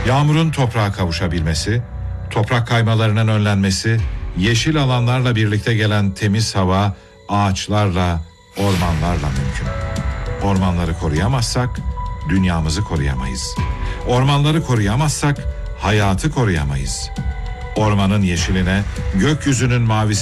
Yağmurun toprağa kavuşabilmesi, toprak kaymalarının önlenmesi, yeşil alanlarla birlikte gelen temiz hava, ağaçlarla, ormanlarla mümkün. Ormanları koruyamazsak dünyamızı koruyamayız. Ormanları koruyamazsak hayatı koruyamayız. Ormanın yeşiline, gökyüzünün mavisi